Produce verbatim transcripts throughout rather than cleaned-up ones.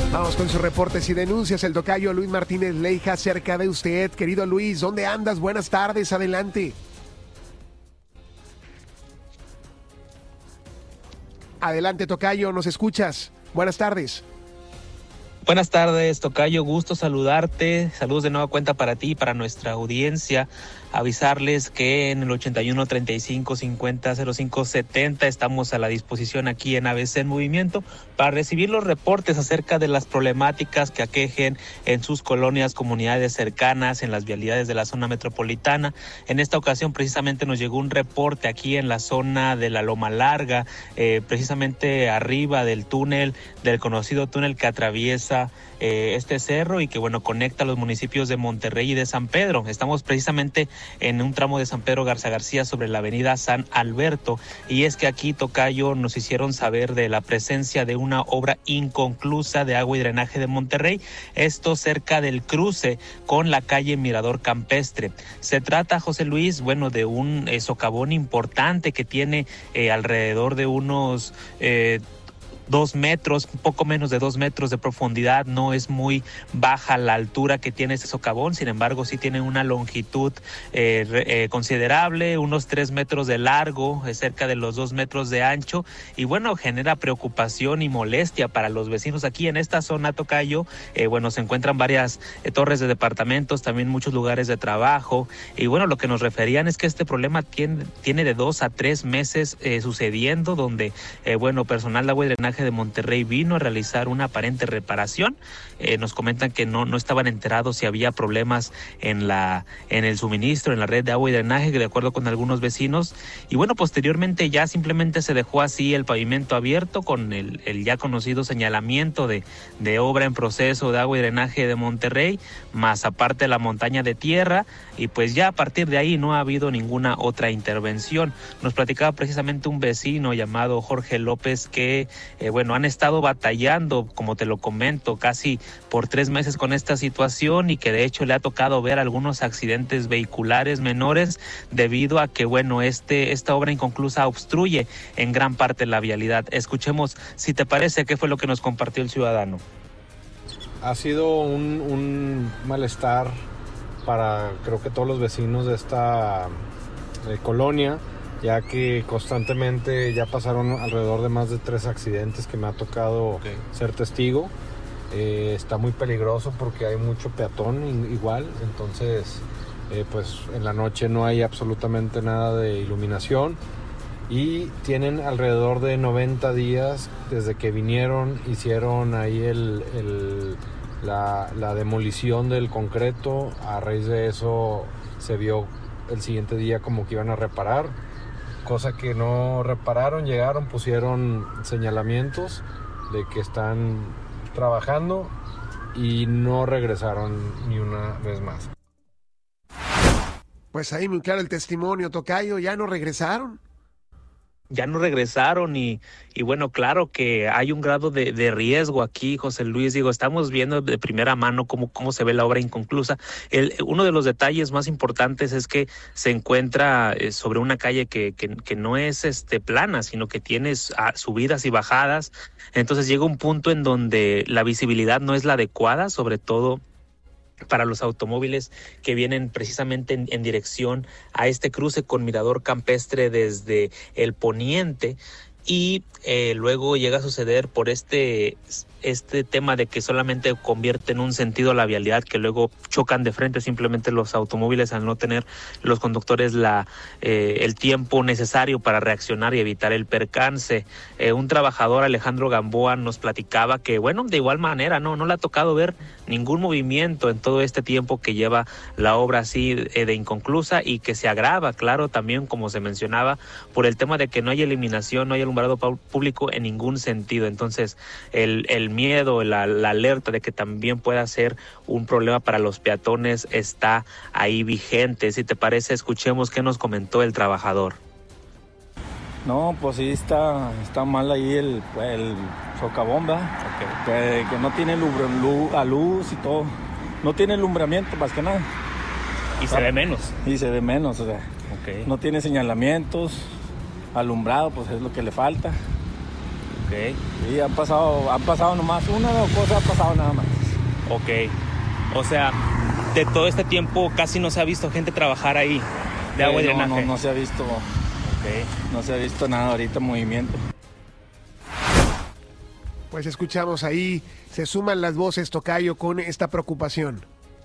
Vamos con sus reportes y denuncias. El tocayo Luis Martínez Leija, cerca de usted. Querido Luis, ¿dónde andas? Buenas tardes, adelante. Adelante, tocayo, ¿nos escuchas? Buenas tardes. Buenas tardes, tocayo, gusto saludarte. Saludos de nueva cuenta para ti y para nuestra audiencia. Avisarles que en el ochenta y uno, treinta y cinco, cincuenta, cero cinco, setenta estamos a la disposición aquí en A B C en Movimiento para recibir los reportes acerca de las problemáticas que aquejen en sus colonias, comunidades cercanas, en las vialidades de la zona metropolitana. En esta ocasión precisamente nos llegó un reporte aquí en la zona de la Loma Larga, eh, precisamente arriba del túnel, del conocido túnel que atraviesa eh, este cerro y que bueno conecta los municipios de Monterrey y de San Pedro. Estamos precisamente en un tramo de San Pedro Garza García sobre la avenida San Alberto, y es que aquí, tocayo, nos hicieron saber de la presencia de una obra inconclusa de agua y drenaje de Monterrey, esto cerca del cruce con la calle Mirador Campestre. Se trata, José Luis, bueno, de un eh, socavón importante que tiene eh, alrededor de unos eh, dos metros, un poco menos de dos metros de profundidad. No es muy baja la altura que tiene este socavón, sin embargo sí tiene una longitud eh, eh, considerable, unos tres metros de largo, eh, cerca de los dos metros de ancho, y bueno, genera preocupación y molestia para los vecinos aquí en esta zona, tocayo. Eh, bueno, se encuentran varias eh, torres de departamentos, también muchos lugares de trabajo, y bueno, lo que nos referían es que este problema tiene, tiene de dos a tres meses eh, sucediendo, donde, eh, bueno, personal de agua y drenaje de Monterrey vino a realizar una aparente reparación. Eh, nos comentan que no, no estaban enterados si había problemas en la en el suministro, en la red de agua y drenaje, de acuerdo con algunos vecinos. Y bueno, posteriormente ya simplemente se dejó así el pavimento abierto con el, el ya conocido señalamiento de, de obra en proceso de agua y drenaje de Monterrey, más aparte la montaña de tierra, y pues ya a partir de ahí no ha habido ninguna otra intervención. Nos platicaba precisamente un vecino llamado Jorge López que, eh, bueno, han estado batallando, como te lo comento, casi por tres meses con esta situación, y que de hecho le ha tocado ver algunos accidentes vehiculares menores debido a que, bueno, este esta obra inconclusa obstruye en gran parte la vialidad. Escuchemos, si te parece, qué fue lo que nos compartió el ciudadano. Ha sido un, un malestar para, creo que todos los vecinos de esta eh, colonia, ya que constantemente ya pasaron alrededor de más de tres accidentes que me ha tocado okay. ser testigo. Eh, está muy peligroso porque hay mucho peatón igual, entonces eh, pues en la noche no hay absolutamente nada de iluminación, y tienen alrededor de noventa días desde que vinieron, hicieron ahí el, el, la, la demolición del concreto. A raíz de eso se vio el siguiente día como que iban a reparar, cosa que no repararon. Llegaron, pusieron señalamientos de que están trabajando y no regresaron ni una vez más. Pues ahí muy claro el testimonio, tocayo, ya no regresaron. Ya no regresaron y, y bueno, claro que hay un grado de, de riesgo aquí, José Luis. Digo, estamos viendo de primera mano cómo, cómo se ve la obra inconclusa. El, uno de los detalles más importantes es que se encuentra eh, sobre una calle que, que, que no es este, plana, sino que tiene subidas y bajadas. Entonces llega un punto en donde la visibilidad no es la adecuada, sobre todo para los automóviles que vienen precisamente en, en dirección a este cruce con Mirador Campestre desde el poniente, y eh, luego llega a suceder por este este tema de que solamente convierte en un sentido la vialidad, que luego chocan de frente simplemente los automóviles al no tener los conductores la eh, el tiempo necesario para reaccionar y evitar el percance. Eh, un trabajador, Alejandro Gamboa, nos platicaba que, bueno, de igual manera no no le ha tocado ver ningún movimiento en todo este tiempo que lleva la obra así eh, de inconclusa, y que se agrava, claro, también como se mencionaba, por el tema de que no hay eliminación, no hay alumbrado público en ningún sentido. Entonces el, el miedo, la, la alerta de que también pueda ser un problema para los peatones está ahí vigente. Si te parece, escuchemos qué nos comentó el trabajador. No, pues sí está, está mal ahí el, el socavón, ¿verdad? Okay. Que, que no tiene luz, luz, a luz y todo. No tiene alumbramiento más que nada. Y se ve menos. Y se ve menos, o sea. Okay. No tiene señalamientos, alumbrado, pues es lo que le falta. Ok. Y han pasado, han pasado nomás, una cosa ha pasado nada más. Ok. O sea, de todo este tiempo casi no se ha visto gente trabajar ahí, de eh, agua y no, drenaje. No, no se ha visto, okay. No se ha visto nada ahorita movimiento. Pues escuchamos ahí, se suman las voces, tocayo, con esta preocupación.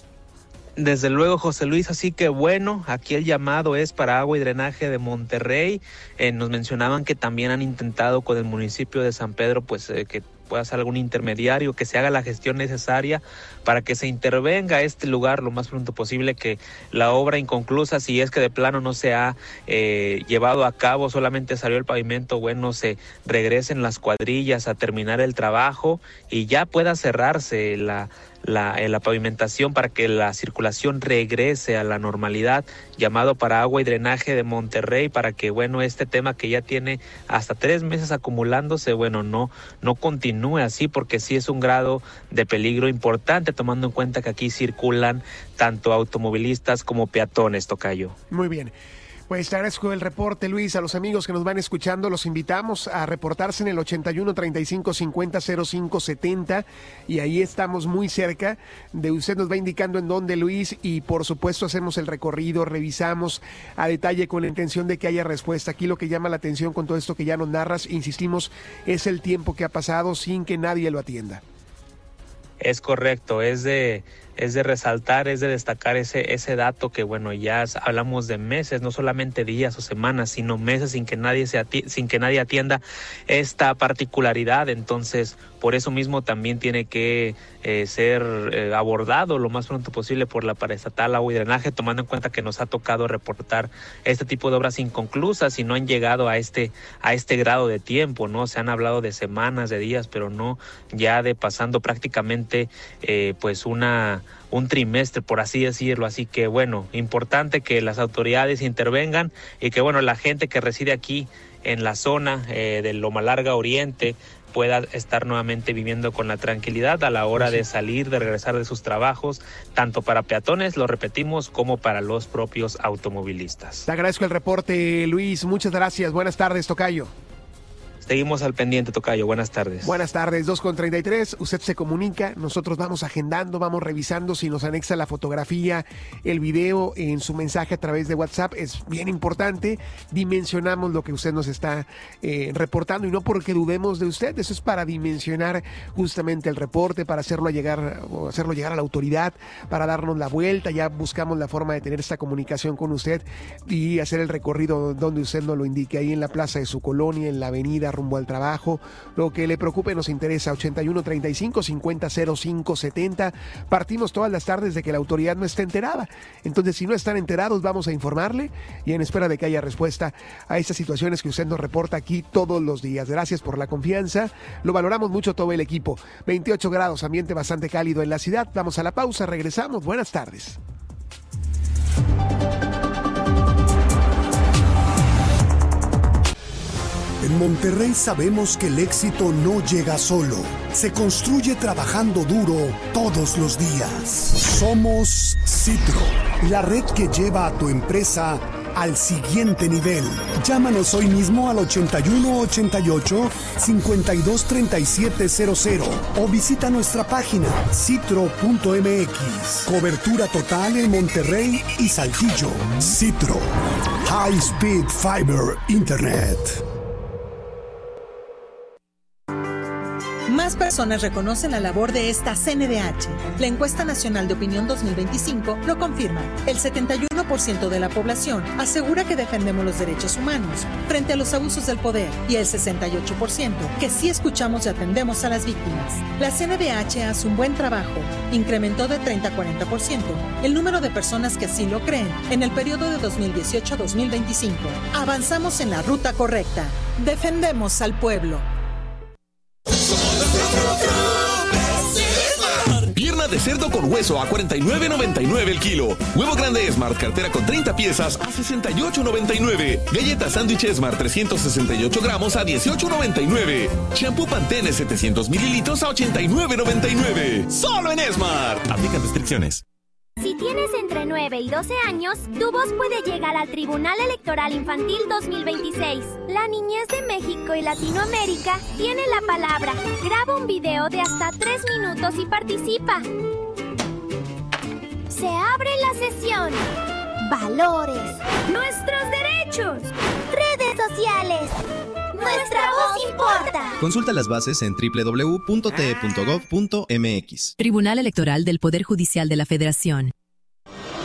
Desde luego, José Luis, así que bueno, aquí el llamado es para agua y drenaje de Monterrey. Eh, nos mencionaban que también han intentado con el municipio de San Pedro, pues eh, que pueda ser algún intermediario, que se haga la gestión necesaria para que se intervenga a este lugar lo más pronto posible, que la obra inconclusa, si es que de plano no se ha eh, llevado a cabo, solamente salió el pavimento, bueno, se regresen las cuadrillas a terminar el trabajo y ya pueda cerrarse la La, la pavimentación para que la circulación regrese a la normalidad, llamado para agua y drenaje de Monterrey, para que, bueno, este tema que ya tiene hasta tres meses acumulándose, bueno, no, no continúe así, porque sí es un grado de peligro importante, tomando en cuenta que aquí circulan tanto automovilistas como peatones, tocayo. Muy bien. Pues te agradezco el reporte, Luis. A los amigos que nos van escuchando los invitamos a reportarse en el ochenta y uno, treinta y cinco, cincuenta, cero cinco, setenta y ahí estamos muy cerca de usted. Nos va indicando en dónde, Luis, y por supuesto hacemos el recorrido, revisamos a detalle con la intención de que haya respuesta. Aquí lo que llama la atención con todo esto que ya nos narras, insistimos, es el tiempo que ha pasado sin que nadie lo atienda. Es correcto, es de... es de resaltar, es de destacar ese ese dato que, bueno, ya hablamos de meses, no solamente días o semanas, sino meses sin que nadie se ati- sin que nadie atienda esta particularidad. Entonces, por eso mismo también tiene que eh, ser eh, abordado lo más pronto posible por la Paraestatal Agua y Drenaje, tomando en cuenta que nos ha tocado reportar este tipo de obras inconclusas y no han llegado a este a este grado de tiempo, ¿no? Se han hablado de semanas, de días, pero no ya de pasando prácticamente eh, pues una un trimestre, por así decirlo. Así que, bueno, importante que las autoridades intervengan y que, bueno, la gente que reside aquí en la zona eh, de Loma Larga Oriente pueda estar nuevamente viviendo con la tranquilidad a la hora de salir, de regresar de sus trabajos, tanto para peatones, lo repetimos, como para los propios automovilistas. Te agradezco el reporte, Luis. Muchas gracias. Buenas tardes, tocayo. Seguimos al pendiente, tocayo. Buenas tardes. Buenas tardes, dos con treinta y tres. Usted se comunica, nosotros vamos agendando, vamos revisando si nos anexa la fotografía, el video en su mensaje a través de WhatsApp. Es bien importante. Dimensionamos lo que usted nos está eh, reportando y no porque dudemos de usted. Eso es para dimensionar justamente el reporte, para hacerlo llegar, o hacerlo llegar a la autoridad, para darnos la vuelta. Ya buscamos la forma de tener esta comunicación con usted y hacer el recorrido donde usted nos lo indique, ahí en la plaza de su colonia, en la avenida, rumbo al trabajo. Lo que le preocupe nos interesa. Ochenta y uno, treinta y cinco, cincuenta, cero cinco, setenta. Partimos todas las tardes de que la autoridad no esté enterada. Entonces, si no están enterados, vamos a informarle y en espera de que haya respuesta a estas situaciones que usted nos reporta aquí todos los días. Gracias por la confianza. Lo valoramos mucho todo el equipo. veintiocho grados, ambiente bastante cálido en la ciudad. Vamos a la pausa, regresamos. Buenas tardes. En Monterrey sabemos que el éxito no llega solo, se construye trabajando duro todos los días. Somos Citro, la red que lleva a tu empresa al siguiente nivel. Llámanos hoy mismo al ochenta y uno, ochenta y ocho, cincuenta y dos, treinta y siete cero cero o visita nuestra página citro punto m x. Cobertura total en Monterrey y Saltillo. Citro, High Speed Fiber Internet. Más personas reconocen la labor de esta C N D H. La encuesta nacional de opinión dos mil veinticinco lo confirma. El setenta y uno por ciento de la población asegura que defendemos los derechos humanos frente a los abusos del poder y el sesenta y ocho por ciento que sí escuchamos y atendemos a las víctimas. La C N D H hace un buen trabajo. Incrementó de treinta a cuarenta por ciento el número de personas que así lo creen en el periodo de dos mil dieciocho a dos mil veinticinco. Avanzamos en la ruta correcta. Defendemos al pueblo. Pierna de cerdo con hueso a cuarenta y nueve noventa y nueve el kilo. Huevo grande Smart cartera con treinta piezas a sesenta y ocho noventa y nueve. Galleta sándwich Smart trescientos sesenta y ocho gramos a dieciocho noventa y nueve. Shampoo Pantene setecientos mililitros a ochenta y nueve noventa y nueve. Solo en Smart. Aplican restricciones. Si tienes entre nueve y doce años, tu voz puede llegar al Tribunal Electoral Infantil dos mil veintiséis. La niñez de México y Latinoamérica tiene la palabra. Graba un video de hasta tres minutos y participa. Se abre la sesión. Valores. Nuestros derechos. Redes sociales. Nuestra voz importa. Consulta las bases en doble u doble u doble u punto t e punto gov punto m x. Tribunal Electoral del Poder Judicial de la Federación.